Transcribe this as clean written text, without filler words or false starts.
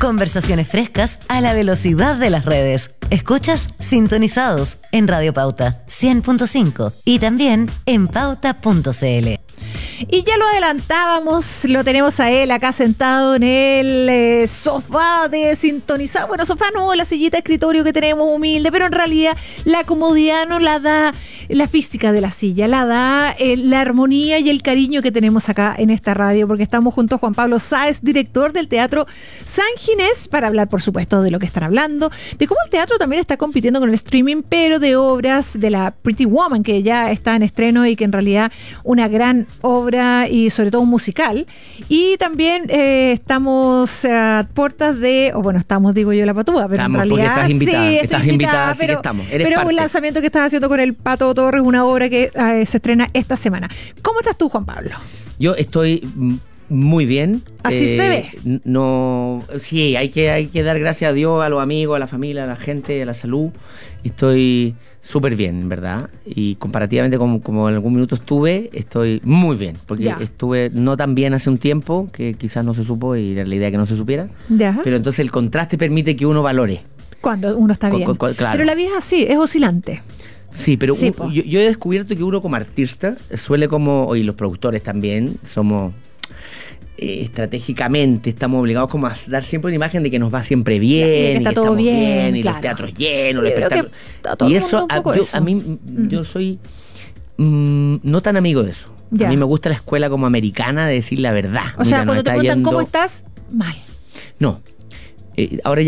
Conversaciones frescas a la velocidad de las redes. Escuchas Sintonizados en Radio Pauta 100.5 y también en pauta.cl. Y ya lo adelantábamos, lo tenemos a él acá sentado en el sofá de Sintonizado. Bueno, sofá no, la sillita de escritorio que tenemos humilde, pero en realidad la comodidad no la da la física de la silla, la da la armonía y el cariño que tenemos acá en esta radio, porque estamos junto a Juan Pablo Sáez, director del Teatro San Ginés, para hablar, por supuesto, de lo que están hablando, de cómo el teatro también está compitiendo con el streaming, pero de obras de la Pretty Woman, que ya está en estreno y que en realidad una gran obra y sobre todo un musical. Y también estamos a puertas de, o bueno, estamos, digo yo, la patúa, pero estamos, en realidad estás invitada, sí, estás invitada, así que estamos. Eres pero parte. un lanzamiento que estás haciendo con el Pato Torres, una obra que se estrena esta semana. ¿Cómo estás tú, Juan Pablo? Yo estoy muy bien. Así se ve. No, sí, hay que dar gracias a Dios, a los amigos, a la familia, a la gente, a la salud. Estoy súper bien, en verdad. Y comparativamente como en algún minuto estoy muy bien. Porque ya. Estuve no tan bien hace un tiempo, que quizás no se supo y era la idea que no se supiera. Ya. Pero entonces el contraste permite que uno valore. Cuando uno está bien. Claro. Pero la vida es así, es oscilante. Sí, pero Sí, yo he descubierto que uno como artista suele y los productores también, somos estratégicamente, estamos obligados como a dar siempre una imagen de que nos va siempre bien, que y está que todo estamos bien, y claro. los teatros llenos, los Yo creo que espectáculos. a todo Y el mundo eso, un poco eso. a mí, yo soy no tan amigo de eso. Ya. A mí me gusta la escuela como americana de decir la verdad. O sea, Mira, nos cuando te está preguntan yendo- cómo estás, mal. No. Ahora